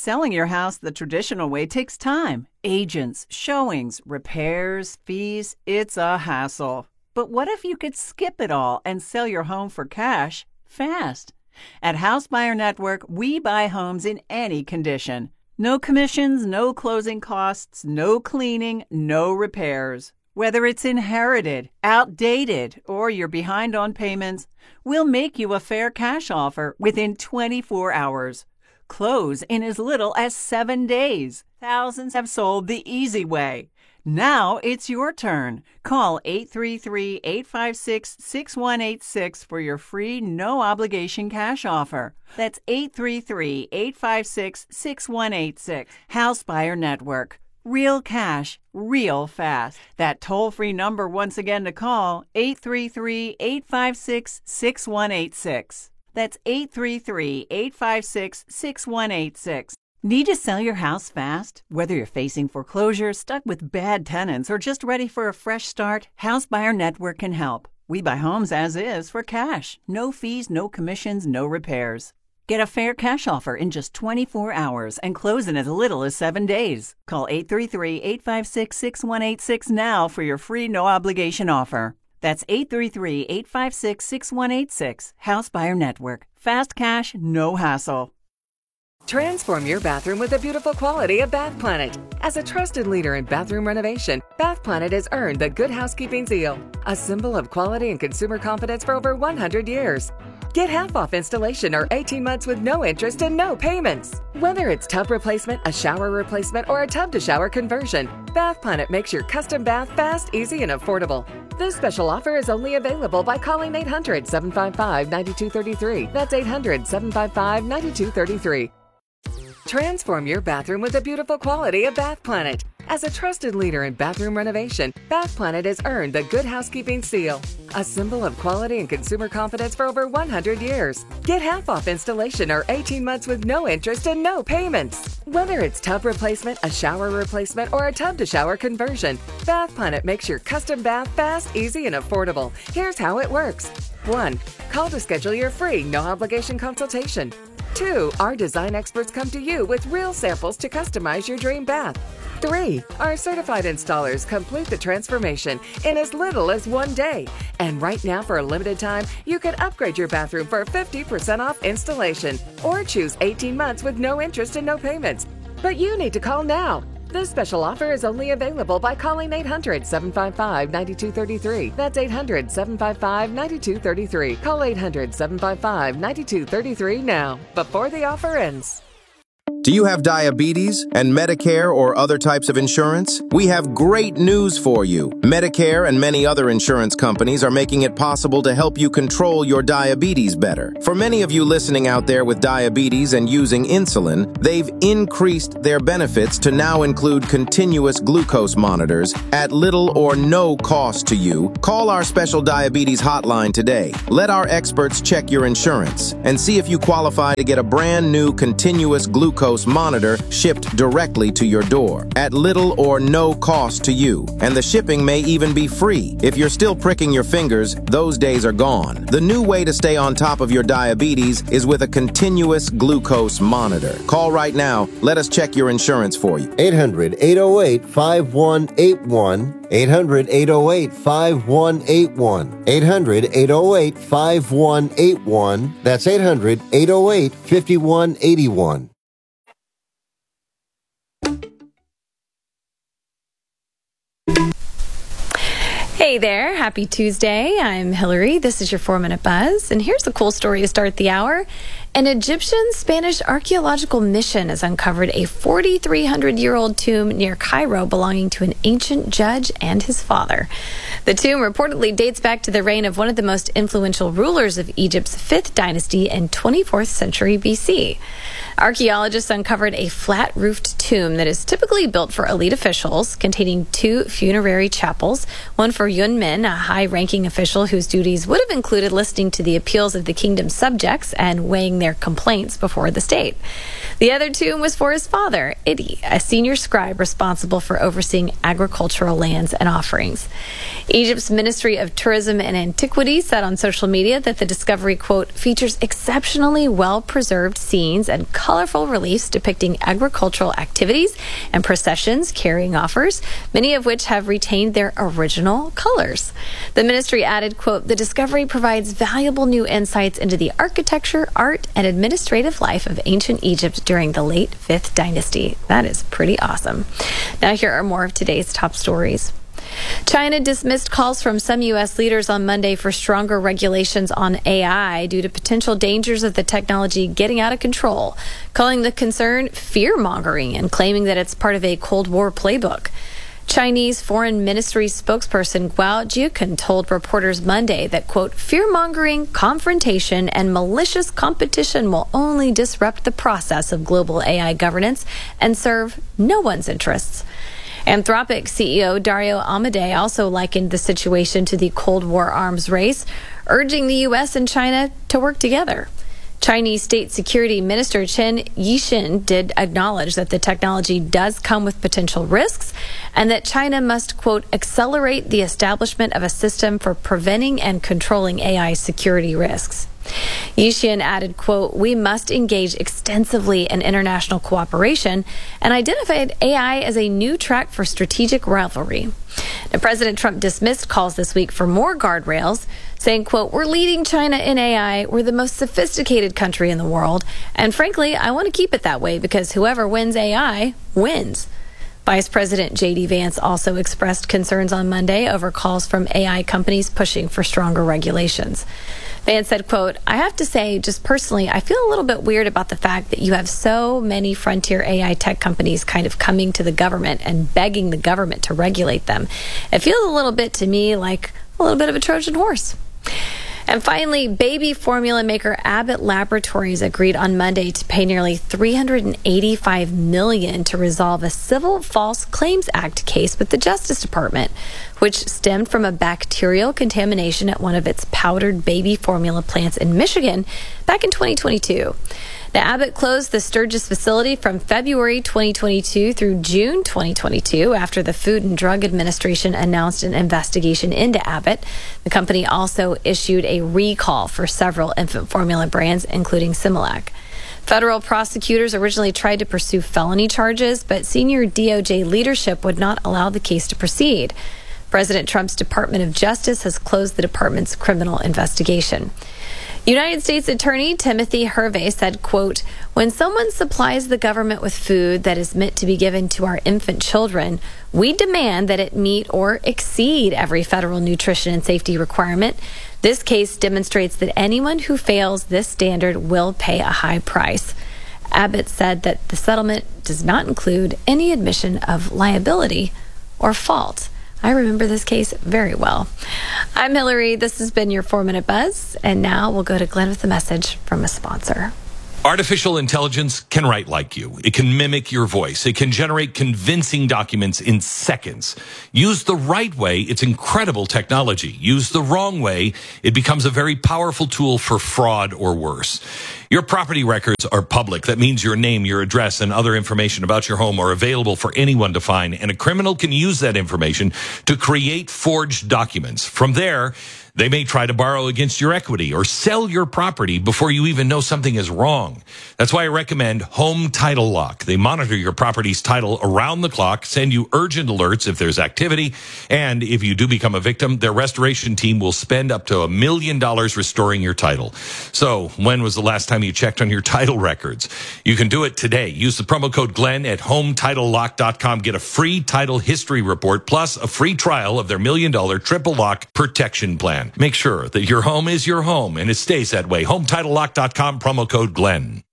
Selling your house the traditional way takes time. Agents, showings, repairs, fees. It's a hassle. But what if you could skip it all and sell your home for cash fast? At House Buyer Network, we buy homes in any condition. No commissions, no closing costs, no cleaning, no repairs. Whether it's inherited, outdated, or you're behind on payments, we'll make you a fair cash offer within 24 hours. Close in as little as 7 days. Thousands have sold the easy way. Now it's your turn. Call 833-856-6186 for your free no-obligation cash offer. That's 833-856-6186. House Buyer Network. Real cash, real fast. That toll-free number once again to call, 833-856-6186. That's 833-856-6186. Need to sell your house fast? Whether you're facing foreclosure, stuck with bad tenants, or just ready for a fresh start, House Buyer Network can help. We buy homes as is for cash. No fees, no commissions, no repairs. Get a fair cash offer in just 24 hours and close in as little as 7 days. Call 833-856-6186 now for your free no-obligation offer. That's 833-856-6186. House Buyer Network. Fast cash, no hassle. Transform your bathroom with the beautiful quality of Bath Planet. As a trusted leader in bathroom renovation, Bath Planet has earned the Good Housekeeping seal, a symbol of quality and consumer confidence for over 100 years. Get half off installation or 18 months with no interest and no payments. Whether it's tub replacement, a shower replacement, or a tub-to-shower conversion, Bath Planet makes your custom bath fast, easy, and affordable. This special offer is only available by calling 800-755-9233. That's 800-755-9233. Transform your bathroom with the beautiful quality of Bath Planet. As a trusted leader in bathroom renovation, Bath Planet has earned the Good Housekeeping seal, a symbol of quality and consumer confidence for over 100 years. Get half off installation or 18 months with no interest and no payments. Whether it's tub replacement, a shower replacement, or a tub-to-shower conversion, Bath Planet makes your custom bath fast, easy, and affordable. Here's how it works. 1. Call to schedule your free no-obligation consultation. 2. Our design experts come to you with real samples to customize your dream bath. 3. Our certified installers complete the transformation in as little as 1 day. And right now, for a limited time, you can upgrade your bathroom for 50% off installation or choose 18 months with no interest and no payments. But you need to call now. This special offer is only available by calling 800-755-9233. That's 800-755-9233. Call 800-755-9233 now, before the offer ends. Do you have diabetes and Medicare or other types of insurance? We have great news for you. Medicare and many other insurance companies are making it possible to help you control your diabetes better. For many of you listening out there with diabetes and using insulin, they've increased their benefits to now include continuous glucose monitors at little or no cost to you. Call our special diabetes hotline today. Let our experts check your insurance and see if you qualify to get a brand new continuous glucose monitor shipped directly to your door at little or no cost to you. And the shipping may even be free. If you're still pricking your fingers, those days are gone. The new way to stay on top of your diabetes is with a continuous glucose monitor. Call right now. Let us check your insurance for you. 800-808-5181. 800-808-5181. 800-808-5181. That's 800-808-5181. Hey there, happy Tuesday. I'm Hillary. This is your 4-Minute Buzz. And here's a cool story to start the hour. An Egyptian-Spanish archaeological mission has uncovered a 4,300-year-old tomb near Cairo belonging to an ancient judge and his father. The tomb reportedly dates back to the reign of one of the most influential rulers of Egypt's 5th dynasty in 24th century BC. Archaeologists uncovered a flat-roofed tomb that is typically built for elite officials, containing 2 funerary chapels, one for Yun Min, a high-ranking official whose duties would have included listening to the appeals of the kingdom's subjects and weighing their complaints before the state. The other tomb was for his father, Idi, a senior scribe responsible for overseeing agricultural lands and offerings. Egypt's Ministry of Tourism and Antiquities said on social media that the discovery, quote, features exceptionally well-preserved scenes and colorful reliefs depicting agricultural activities and processions carrying offers, many of which have retained their original colors. The ministry added, quote, the discovery provides valuable new insights into the architecture, art, and administrative life of ancient Egypt during the late 5th dynasty. That is pretty awesome. Now here are more of today's top stories. China dismissed calls from some U.S. leaders on Monday for stronger regulations on AI due to potential dangers of the technology getting out of control, calling the concern fear-mongering and claiming that it's part of a Cold War playbook. Chinese Foreign Ministry spokesperson Guo Jiakun told reporters Monday that, quote, fear-mongering, confrontation, and malicious competition will only disrupt the process of global AI governance and serve no one's interests. Anthropic CEO Dario Amodei also likened the situation to the Cold War arms race, urging the U.S. and China to work together. Chinese State Security Minister Chen Yixin did acknowledge that the technology does come with potential risks and that China must, quote, accelerate the establishment of a system for preventing and controlling AI security risks. Yixin added, quote, we must engage extensively in international cooperation and identified AI as a new track for strategic rivalry. Now, President Trump dismissed calls this week for more guardrails, saying, quote, we're leading China in AI. We're the most sophisticated country in the world. And frankly, I want to keep it that way because whoever wins AI wins. Vice President J.D. Vance also expressed concerns on Monday over calls from AI companies pushing for stronger regulations. Vance said, quote, I have to say, just personally, I feel a little bit weird about the fact that you have so many frontier AI tech companies kind of coming to the government and begging the government to regulate them. It feels a little bit to me like a little bit of a Trojan horse. And finally, baby formula maker Abbott Laboratories agreed on Monday to pay nearly $385 million to resolve a civil False Claims Act case with the Justice Department, which stemmed from a bacterial contamination at one of its powdered baby formula plants in Michigan back in 2022. Now, Abbott closed the Sturgis facility from February 2022 through June 2022 after the Food and Drug Administration announced an investigation into Abbott. The company also issued a recall for several infant formula brands, including Similac. Federal prosecutors originally tried to pursue felony charges, but senior DOJ leadership would not allow the case to proceed. President Trump's Department of Justice has closed the department's criminal investigation. United States Attorney Timothy Hervey said, quote, when someone supplies the government with food that is meant to be given to our infant children, we demand that it meet or exceed every federal nutrition and safety requirement. This case demonstrates that anyone who fails this standard will pay a high price. Abbott said that the settlement does not include any admission of liability or fault. I remember this case very well. I'm Hillary. This has been your 4-Minute Buzz. And now we'll go to Glenn with a message from a sponsor. Artificial intelligence can write like you. It can mimic your voice. It can generate convincing documents in seconds. Use the right way, it's incredible technology. Use the wrong way, it becomes a very powerful tool for fraud or worse. Your property records are public. That means your name, your address, and other information about your home are available for anyone to find, and a criminal can use that information to create forged documents. From there, they may try to borrow against your equity or sell your property before you even know something is wrong. That's why I recommend Home Title Lock. They monitor your property's title around the clock, send you urgent alerts if there's activity, and if you do become a victim, their restoration team will spend up to $1 million restoring your title. So, when was the last time you checked on your title records? You can do it today. Use the promo code Glenn at HomeTitleLock.com. Get a free title history report plus a free trial of their $1 million triple lock protection plan. Make sure that your home is your home and it stays that way. HomeTitleLock.com, promo code Glenn.